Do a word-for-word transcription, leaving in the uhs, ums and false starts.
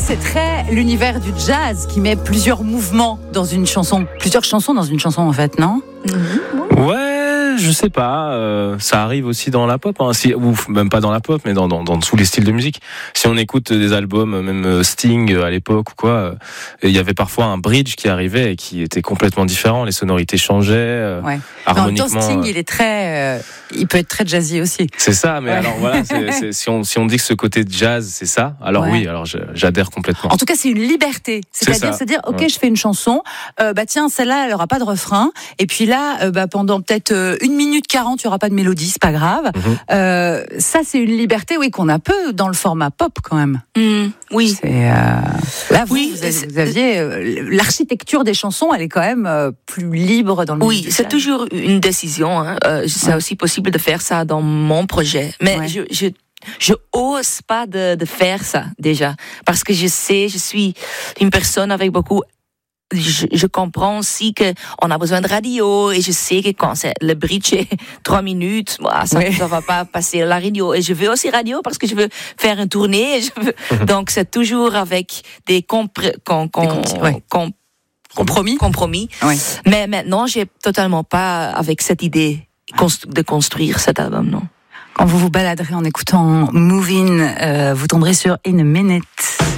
c'est très l'univers du jazz qui met plusieurs mouvements dans une chanson, plusieurs chansons dans une chanson en fait, non ? Mmh. Ouais, je sais pas. Euh, ça arrive aussi dans la pop, hein, si, ou même pas dans la pop, mais dans, dans, dans tous les styles de musique. Si on écoute des albums, même Sting à l'époque ou quoi, il euh, y avait parfois un bridge qui arrivait et qui était complètement différent. Les sonorités changeaient. Euh, ouais. Harmoniquement. En même temps, Sting, il est très, euh, il peut être très jazzy aussi. C'est ça, mais ouais. alors voilà, c'est, c'est, si on si on dit que ce côté jazz, c'est ça, alors ouais. oui, alors j'adhère complètement. En tout cas, c'est une liberté, c'est-à-dire se dire, ok, ouais. je fais une chanson, euh, bah tiens, celle-là, elle aura pas de refrain, et puis là, euh, bah pendant peut-être euh, une minute quarante, il y aura pas de mélodie, c'est pas grave. Mm-hmm. Euh, ça, c'est une liberté, oui, qu'on a peu dans le format pop quand même. Mm, oui. C'est, euh... là, vous, oui, vous, avez, vous aviez euh, l'architecture des chansons, elle est quand même euh, plus libre dans le. Oui, c'est toujours une décision. Hein. Euh, c'est ouais. aussi possible de faire ça dans mon projet, mais ouais. je, je je ose pas de, de faire ça déjà parce que je sais, je suis une personne avec beaucoup. Je, je comprends aussi que on a besoin de radio et je sais que quand c'est le bridge est trois minutes, bah, ça ne oui. va pas passer la radio. Et je veux aussi radio parce que je veux faire une tournée. Et je veux... Mm-hmm. Donc c'est toujours avec des, compr- com- com- des com- ouais. com- compromis. compromis. Oui. Mais maintenant, j'ai totalement pas avec cette idée de construire cet album, non. Quand vous vous baladerez en écoutant Movin', euh, vous tomberez sur In a Minute.